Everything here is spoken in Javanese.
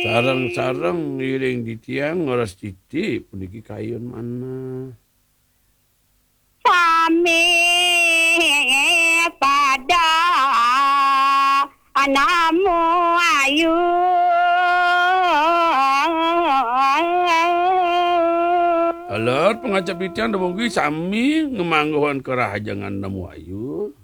Sareng-sareng ngiring di tiang ngoras titik puniki kayun mana. Sami pada anamu ayu Alat pengacap di tiang demunggi sami ngemangguhan kerahajangan namu ayu.